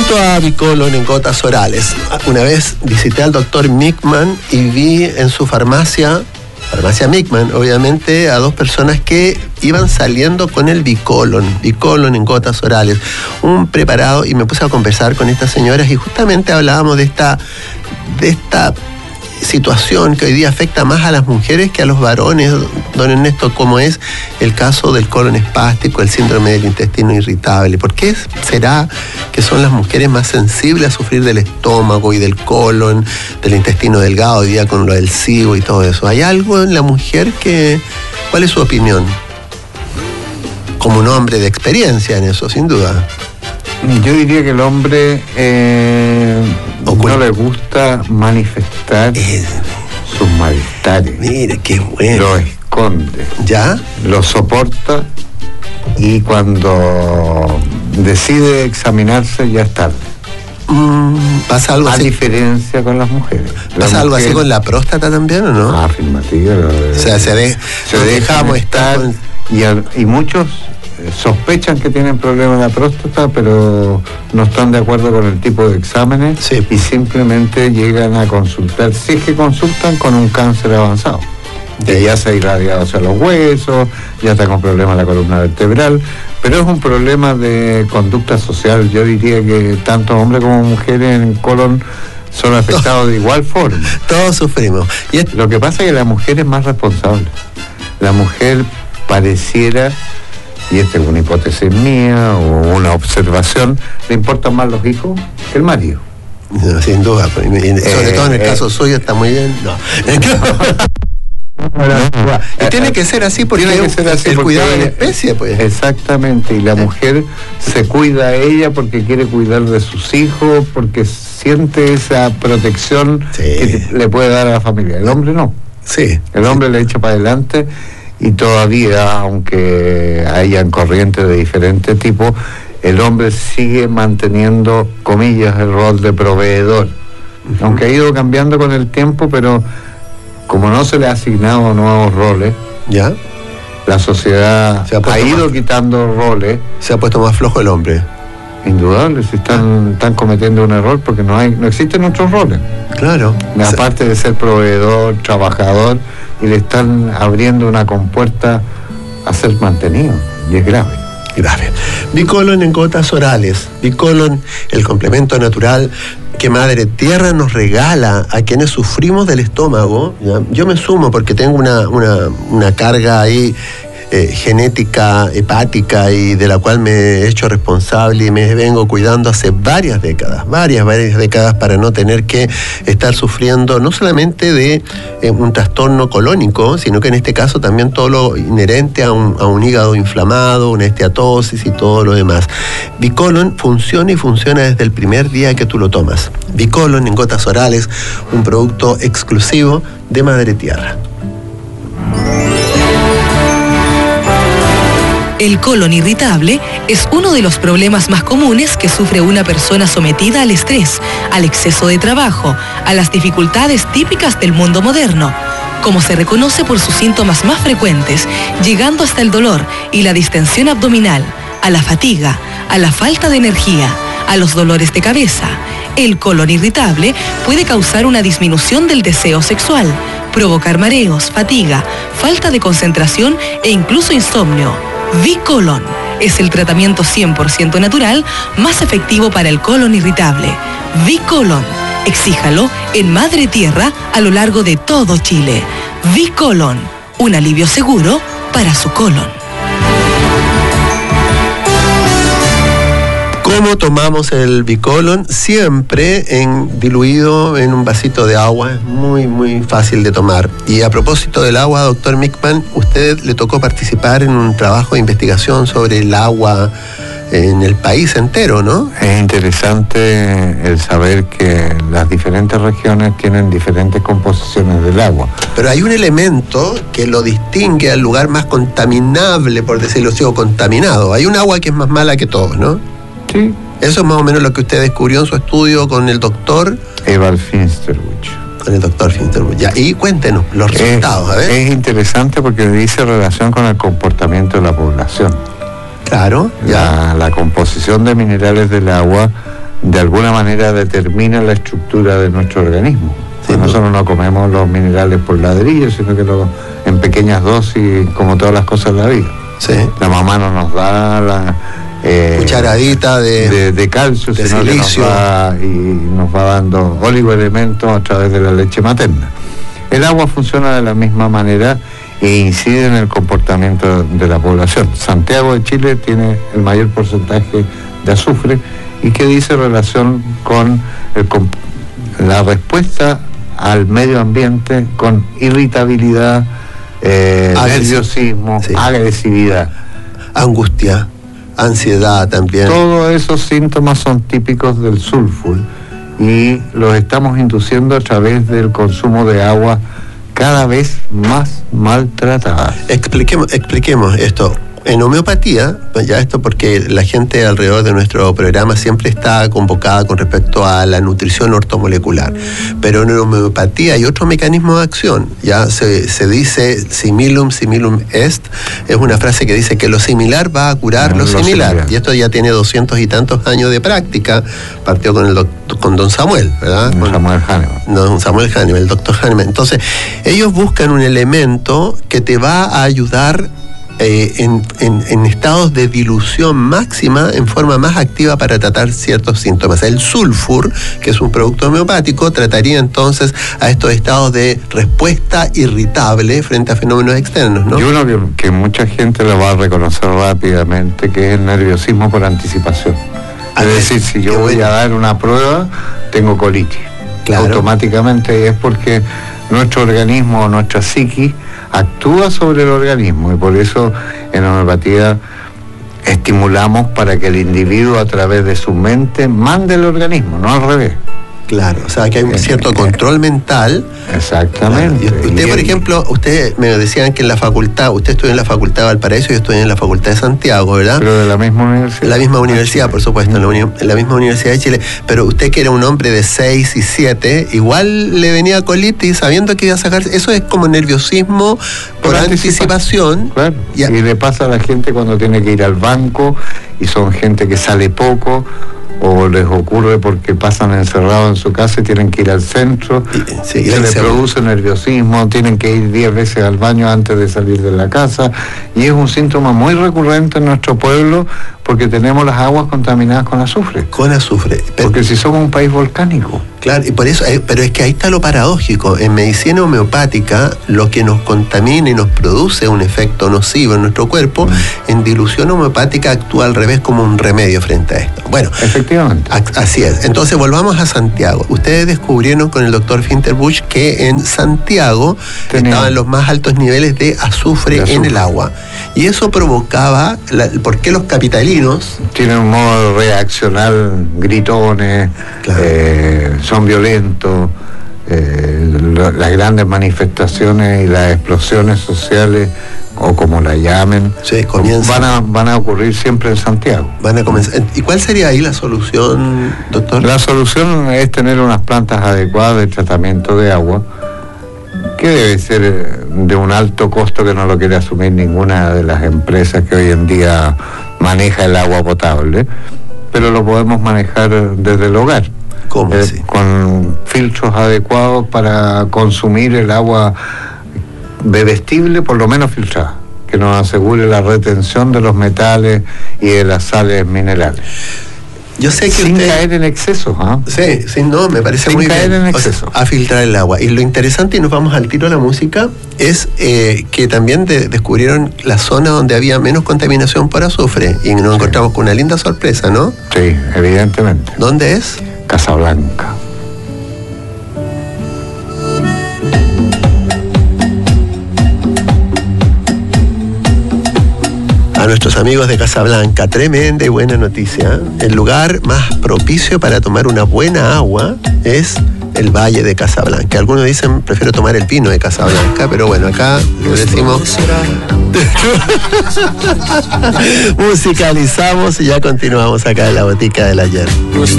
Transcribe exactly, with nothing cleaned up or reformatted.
Junto a Bicolon en gotas orales. Una vez visité al doctor Mickman y vi en su farmacia, farmacia Mickman, obviamente, a dos personas que iban saliendo con el Bicolon, Bicolon en gotas orales, un preparado, y me puse a conversar con estas señoras y justamente hablábamos de esta, de esta situación que hoy día afecta más a las mujeres que a los varones, don Ernesto, como es el caso del colon espástico, el síndrome del intestino irritable. ¿Por qué será que son las mujeres más sensibles a sufrir del estómago y del colon, del intestino delgado, hoy día con lo del S I B O y todo eso? ¿Hay algo en la mujer que... ¿Cuál es su opinión? Como un hombre de experiencia en eso, sin duda. Yo diría que el hombre eh, no le gusta manifestar eh, sus malestares. Mire, qué bueno. Lo esconde. ¿Ya? Lo soporta y cuando decide examinarse ya es tarde. Mm, ¿Pasa algo A así? diferencia con las mujeres. La ¿Pasa algo mujer, así con la próstata también o no? Afirmativo. O sea, se, de, se deja molestar con... y, al, y muchos sospechan que tienen problemas de la próstata, pero no están de acuerdo con el tipo de exámenes, sí, y simplemente llegan a consultar, si es que consultan, con un cáncer avanzado. Que ya se ha irradiado hacia los huesos, ya está con problemas en la columna vertebral, pero es un problema de conducta social. Yo diría que tanto hombres como mujeres en colon son afectados de igual forma. Todos sufrimos. Y es... Lo que pasa es que la mujer es más responsable. La mujer pareciera, y esta es una hipótesis mía o una observación, le importan más los hijos que el marido. No, sin duda, sobre eh, todo en el eh, caso suyo está muy bien. No. Y tiene que ser así porque tiene que ser así el porque cuidado de la especie, pues. Exactamente, y la mujer se cuida a ella porque quiere cuidar de sus hijos, porque siente esa protección, sí, que le puede dar a la familia. El hombre no. Sí. El hombre, sí, le echa para adelante, y todavía, aunque hayan corrientes de diferentes tipos, el hombre sigue manteniendo, comillas, el rol de proveedor. Uh-huh. Aunque ha ido cambiando con el tiempo, pero como no se le ha asignado nuevos roles, ¿ya? La sociedad ha, ha ido más, quitando roles. Se ha puesto más flojo el hombre. Indudable, si están, están cometiendo un error porque no hay, no existen otros roles. Claro. Aparte de ser proveedor, trabajador, y le están abriendo una compuerta a ser mantenido, y es grave. Grave. Bicolon en gotas orales. Bicolon, el complemento natural que Madre Tierra nos regala a quienes sufrimos del estómago. ¿Ya? Yo me sumo porque tengo una, una, una carga ahí eh, genética, hepática, y de la cual me he hecho responsable y me vengo cuidando hace varias décadas, varias, varias décadas, para no tener que estar sufriendo no solamente de eh, un trastorno colónico, sino que en este caso también todo lo inherente a un, a un hígado inflamado, una esteatosis y todo lo demás. Bicolon funciona y funciona desde el primer día que tú lo tomas. Bicolon en gotas orales, un producto exclusivo de Madre Tierra. El colon irritable es uno de los problemas más comunes que sufre una persona sometida al estrés, al exceso de trabajo, a las dificultades típicas del mundo moderno, como se reconoce por sus síntomas más frecuentes, llegando hasta el dolor y la distensión abdominal, a la fatiga, a la falta de energía, a los dolores de cabeza. El colon irritable puede causar una disminución del deseo sexual, provocar mareos, fatiga, falta de concentración e incluso insomnio. Bicolon es el tratamiento cien por ciento natural más efectivo para el colon irritable. Bicolon, exíjalo en Madre Tierra a lo largo de todo Chile. Bicolon, un alivio seguro para su colon. ¿Cómo tomamos el Bicolon? Siempre en, diluido en un vasito de agua. Es muy, muy fácil de tomar. Y a propósito del agua, doctor Mickman, usted le tocó participar en un trabajo de investigación sobre el agua en el país entero, ¿no? Es interesante el saber que las diferentes regiones tienen diferentes composiciones del agua. Pero hay un elemento que lo distingue al lugar más contaminable, por decirlo así, o contaminado. Hay un agua que es más mala que todos, ¿no? Sí. Eso es más o menos lo que usted descubrió en su estudio con el doctor Evald Finsterbusch. Con el doctor Finsterbusch. Ya, y cuéntenos los resultados, es, a ver. Es interesante porque dice relación con el comportamiento de la población. Claro, ya. La, la composición de minerales del agua de alguna manera determina la estructura de nuestro organismo. Sí, pues nosotros no comemos los minerales por ladrillo, sino que lo, en pequeñas dosis, como todas las cosas de la vida. Sí. La mamá no nos da la eh, cucharadita de, de, de calcio, de sino silicio. Que nos va, y nos va dando oligoelementos a través de la leche materna. El agua funciona de la misma manera e incide en el comportamiento de la población. Santiago de Chile tiene el mayor porcentaje de azufre y que dice relación con el, la respuesta al medio ambiente con irritabilidad, eh, nerviosismo, sí. agresividad, angustia, ansiedad también. Todos esos síntomas son típicos del sulfur y los estamos induciendo a través del consumo de agua cada vez más maltratada. Expliquemos, expliquemos esto. En homeopatía, ya esto porque la gente alrededor de nuestro programa siempre está convocada con respecto a la nutrición ortomolecular, pero en homeopatía hay otro mecanismo de acción, ya se, se dice similum similum est, es una frase que dice que lo similar va a curar no, lo, lo similar. similar, y esto ya tiene doscientos y tantos años de práctica, partió con el doctor, con don Samuel, ¿verdad? Con Samuel Hahnemann. Don Samuel Hahnemann, el doctor Hahnemann. Entonces, ellos buscan un elemento que te va a ayudar Eh, en, en, en estados de dilución máxima en forma más activa para tratar ciertos síntomas. El sulfur, que es un producto homeopático, trataría entonces a estos estados de respuesta irritable frente a fenómenos externos, ¿no? Y uno que, que mucha gente lo va a reconocer rápidamente, que es el nerviosismo por anticipación. A es ver, decir, si yo voy bueno. a dar una prueba, tengo colitis. Claro. Automáticamente es porque nuestro organismo, nuestra psiquis, actúa sobre el organismo y por eso en homeopatía estimulamos para que el individuo a través de su mente mande el organismo, no al revés. Claro, o sea que hay un cierto control mental. Exactamente. Claro. Y usted, por ejemplo, usted me decían que en la facultad, usted estudió en la Facultad de Valparaíso y yo estudié en la Facultad de Santiago, ¿verdad? Pero de la misma universidad. La misma universidad, por supuesto, en la, uni en la misma Universidad de Chile. Pero usted, que era un hombre de seis y siete, igual le venía colitis sabiendo que iba a sacar. Eso es como nerviosismo por, por anticipación. Claro. Y, y le pasa a la gente cuando tiene que ir al banco y son gente que sale poco, o les ocurre porque pasan encerrados en su casa y tienen que ir al centro, y, sí, y se les produce nerviosismo, tienen que ir diez veces al baño antes de salir de la casa, y es un síntoma muy recurrente en nuestro pueblo porque tenemos las aguas contaminadas con azufre. Con azufre. Pero, porque si somos un país volcánico. Claro, y por eso, pero es que ahí está lo paradójico. En medicina homeopática, lo que nos contamina y nos produce un efecto nocivo en nuestro cuerpo, mm. en dilución homeopática actúa al revés como un remedio frente a esto. Bueno, efectivamente. Así es. Entonces volvamos a Santiago. Ustedes descubrieron con el doctor Finterbusch que en Santiago Tenía. estaban los más altos niveles de azufre, de azufre en el agua. Y eso provocaba, la, ¿por qué los capitalinos tienen un modo de reaccionar, gritones, claro. eh, son violentos, eh, lo, las grandes manifestaciones y las explosiones sociales, o como la llamen, sí, van a, van a ocurrir siempre en Santiago. Van a comenzar. ¿Y cuál sería ahí la solución, doctor? La solución es tener unas plantas adecuadas de tratamiento de agua, que debe ser de un alto costo que no lo quiere asumir ninguna de las empresas que hoy en día maneja el agua potable, pero lo podemos manejar desde el hogar. ¿Cómo eh, así? Con filtros adecuados para consumir el agua bebestible, por lo menos filtrada, que nos asegure la retención de los metales y de las sales minerales. Yo sé que sin usted, caer en exceso, ¿ah? ¿eh? Sí, sí, no, me parece sin muy caer bien. en exceso. O sea, a filtrar el agua. Y lo interesante, y nos vamos al tiro a la música, es eh, que también de, descubrieron la zona donde había menos contaminación por azufre y nos sí. encontramos con una linda sorpresa, ¿no? Sí, evidentemente. ¿Dónde es? Casablanca. A nuestros amigos de Casablanca, tremenda y buena noticia. El lugar más propicio para tomar una buena agua es el Valle de Casablanca. Algunos dicen, prefiero tomar el vino de Casablanca, pero bueno, acá le decimos... musicalizamos y ya continuamos acá en la botica del ayer.